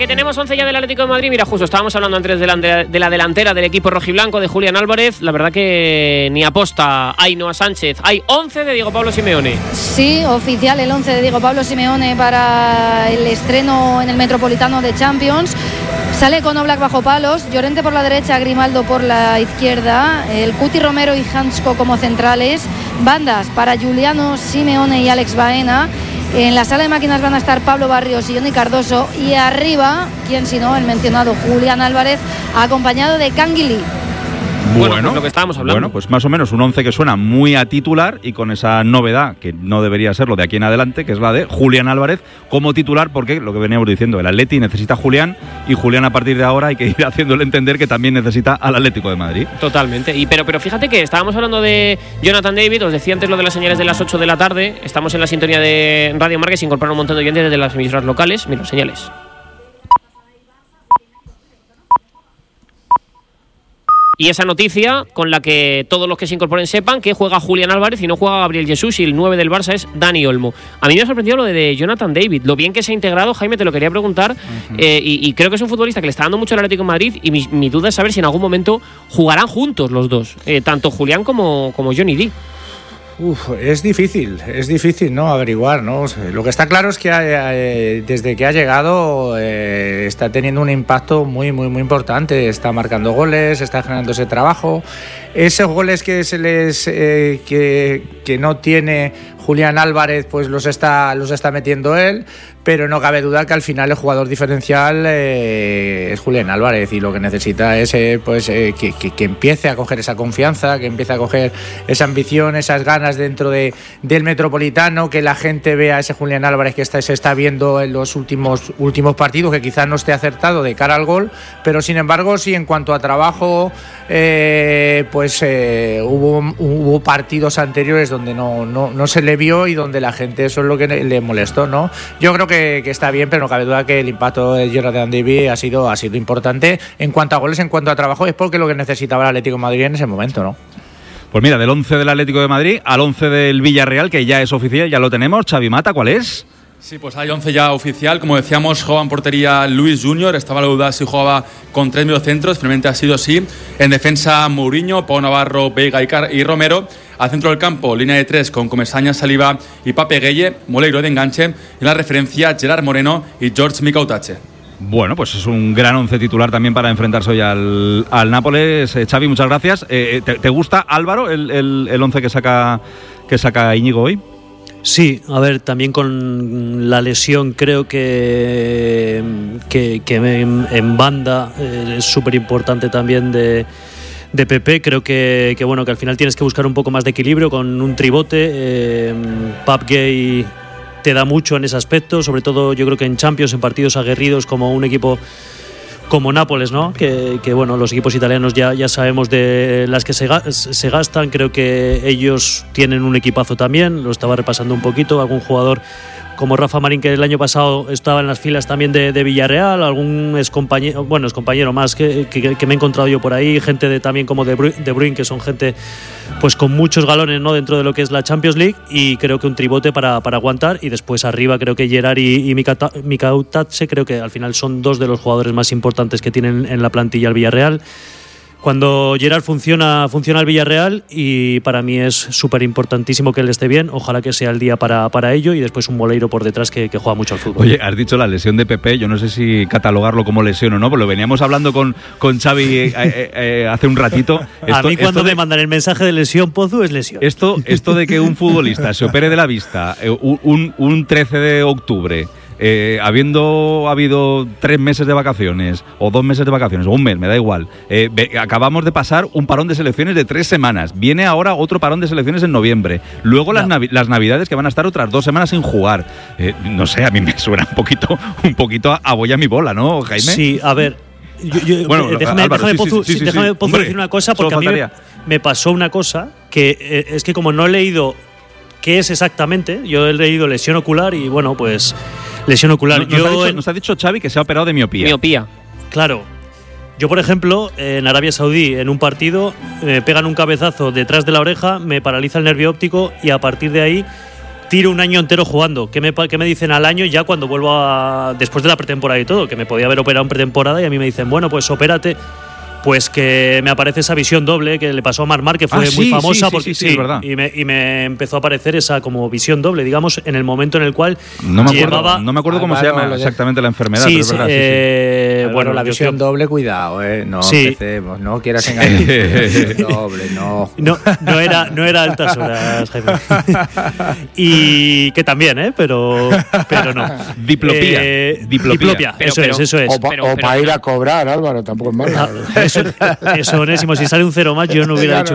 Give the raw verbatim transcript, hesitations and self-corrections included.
que tenemos once ya del Atlético de Madrid. Mira, justo estábamos hablando antes de la, de la delantera del equipo rojiblanco de Julián Álvarez. La verdad que ni aposta Ainhoa Sánchez. Hay once de Diego Pablo Simeone. Sí, oficial el once de Diego Pablo Simeone para el estreno en el Metropolitano de Champions. Sale con Oblak bajo palos, Llorente por la derecha, Grimaldo por la izquierda, el Cuti Romero y Hansko como centrales, bandas para Giuliano Simeone y Alex Baena. En la sala de máquinas van a estar Pablo Barrios y Johnny Cardoso, y arriba, quién si no, el mencionado Julián Álvarez, acompañado de Canguilí. Bueno, bueno pues lo que estábamos hablando. Bueno, pues más o menos un once que suena muy a titular, y con esa novedad, que no debería serlo de aquí en adelante, que es la de Julián Álvarez como titular, porque lo que veníamos diciendo, el Atleti necesita a Julián, y Julián a partir de ahora hay que ir haciéndole entender que también necesita al Atlético de Madrid. Totalmente. Y pero, pero fíjate que estábamos hablando de Jonathan David, os decía antes lo de las señales de las ocho de la tarde, estamos en la sintonía de Radio Marca, se incorporan un montón de oyentes desde las emisoras locales. Mira, señales. Y esa noticia con la que todos los que se incorporen sepan que juega Julián Álvarez y no juega Gabriel Jesús, y el nueve del Barça es Dani Olmo. A mí me ha sorprendido lo de Jonathan David, lo bien que se ha integrado. Jaime, te lo quería preguntar. Uh-huh. eh, y, y creo que es un futbolista que le está dando mucho al Atlético de Madrid, y mi, mi duda es saber si en algún momento jugarán juntos los dos, eh, tanto Julián como, como Johnny D. Uf, es difícil, es difícil, ¿no?, averiguar, ¿no? Lo que está claro es que eh, desde que ha llegado eh, está teniendo un impacto muy, muy, muy importante. Está marcando goles, está generando ese trabajo. Esos goles que se les eh, que, que no tiene Julián Álvarez, pues los está los está metiendo él, pero no cabe duda que al final el jugador diferencial eh, es Julián Álvarez, y lo que necesita es eh, pues eh, que, que, que empiece a coger esa confianza, que empiece a coger esa ambición, esas ganas dentro de, del Metropolitano, que la gente vea a ese Julián Álvarez que está, se está viendo en los últimos, últimos partidos, que quizás no esté acertado de cara al gol, pero sin embargo sí, en cuanto a trabajo, eh, pues eh, hubo, hubo partidos anteriores donde no, no, no se le vio, y donde la gente eso es lo que le molestó, ¿no? Yo creo que, que está bien, pero no cabe duda que el impacto de Jonathan David ha sido, ha sido importante en cuanto a goles, en cuanto a trabajo, es porque lo que necesitaba el Atlético de Madrid en ese momento, ¿no? Pues mira, del once del Atlético de Madrid al once del Villarreal, que ya es oficial, ya lo tenemos. Xavi Mata, ¿cuál es? Sí, pues hay once ya oficial. Como decíamos, jugaba en portería Luis Junior. Estaba la duda si jugaba con tres mediocentros. Finalmente ha sido así. En defensa, Mourinho, Pau Navarro, Veiga y, Car- y Romero. Al centro del campo, línea de tres con Comesaña, Saliba y Pape Gueye. Moleiro de enganche. En la referencia, Gerard Moreno y George Mikautache. Bueno, pues es un gran once titular también para enfrentarse hoy al, al Nápoles. Eh, Xavi, muchas gracias. Eh, ¿te, ¿Te gusta, Álvaro, el, el, el once que saca, que saca Íñigo hoy? Sí, a ver, también con la lesión creo que, que, que en, en banda eh, es súper importante también de, de Pepe. Creo que, que, bueno, que al final tienes que buscar un poco más de equilibrio con un tribote. Eh, Pape Gueye te da mucho en ese aspecto, sobre todo yo creo que en Champions, en partidos aguerridos como un equipo como Nápoles, ¿no? Que, que bueno, los equipos italianos ya, ya sabemos de las que se, se gastan. Creo que ellos tienen un equipazo también, lo estaba repasando un poquito. Algún jugador como Rafa Marín, que el año pasado estaba en las filas también de, de Villarreal, algún excompañero, bueno, excompañero más que, que, que me he encontrado yo por ahí, gente de, también como de Bruyne, de Bruyne, que son gente pues con muchos galones, ¿no?, dentro de lo que es la Champions League, y creo que un tribote para, para aguantar. Y después arriba creo que Gerard y, y Mikautache, creo que al final son dos de los jugadores más importantes que tienen en la plantilla el Villarreal. Cuando Gerard funciona, funciona el Villarreal, y para mí es súper importantísimo que él esté bien. Ojalá que sea el día para, para ello, y después un Moleiro por detrás que, que juega mucho al fútbol. Oye, has dicho la lesión de Pepe, yo no sé si catalogarlo como lesión o no, pero lo veníamos hablando con, con Xavi eh, eh, eh, hace un ratito. Esto, a mí cuando me de, mandan el mensaje de lesión, Pozu, es lesión. Esto, esto de que un futbolista se opere de la vista eh, un, un trece de octubre, Eh, habiendo habido tres meses de vacaciones, o dos meses de vacaciones, o un mes, me da igual, eh, ve, acabamos de pasar un parón de selecciones de tres semanas, viene ahora otro parón de selecciones en noviembre, luego las, navi- las navidades, que van a estar otras dos semanas sin jugar. Eh, no sé, a mí me suena un poquito, un poquito a, a boya mi bola, ¿no, Jaime? Sí, a ver, yo, yo, bueno, déjame, Álvaro, déjame, sí, Pozu, sí, sí, sí, déjame sí. Pozu Hombre, decir una cosa, porque a mí me, me pasó una cosa que eh, es que como no he leído qué es exactamente, yo he leído lesión ocular, y bueno, pues lesión ocular. Nos, yo nos, ha dicho, en, nos ha dicho Xavi que se ha operado de miopía. Miopía. Claro. Yo, por ejemplo, en Arabia Saudí, en un partido, me pegan un cabezazo detrás de la oreja, me paraliza el nervio óptico, y a partir de ahí tiro un año entero jugando. ¿Qué me, qué me dicen al año ya cuando vuelvo a, después de la pretemporada y todo? Que me podía haber operado en pretemporada y a mí me dicen, bueno, pues opérate. Pues que me aparece esa visión doble que le pasó a Marc Márquez, que fue ah, sí, muy famosa. sí, sí, porque, sí, sí, sí, es verdad. Y me, y me empezó a aparecer esa como visión doble, digamos, en el momento en el cual no me llevaba… acuerdo, no me acuerdo cómo Álvaro, se llama exactamente la enfermedad, Sí, pero es sí, verdad. Sí, eh, sí. Bueno, bueno, la yo visión creo- doble, cuidado, eh. No Sí. empecemos, no quieras engañar. Visión doble, no. No, no era, no era altas horas, Jaime. Y que también, ¿eh? Pero, pero no. Diplopía. Eh, Diplopía. diplopía, Pero- eso pero- es, eso es. O, pa- pero- o pero- para ir a cobrar, Álvaro, tampoco es malo. Ah, eso, eso, Onésimo, si sale un cero más, yo no hubiera Claro. dicho